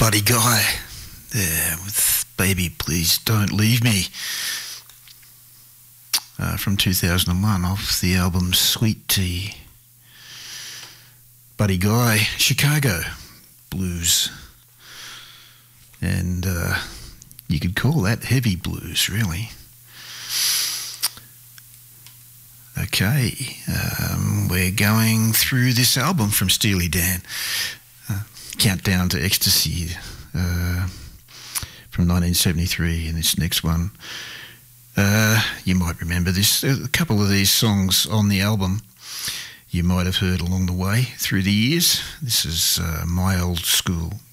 Buddy Guy there with Baby Please Don't Leave Me from 2001 off the album Sweet Tea. Buddy Guy, Chicago blues, and you could call that heavy blues, really. Okay, we're going through this album from Steely Dan, Countdown to Ecstasy from 1973, and this next one, you might remember this. A couple of these songs on the album you might have heard along the way through the years. This is My Old School.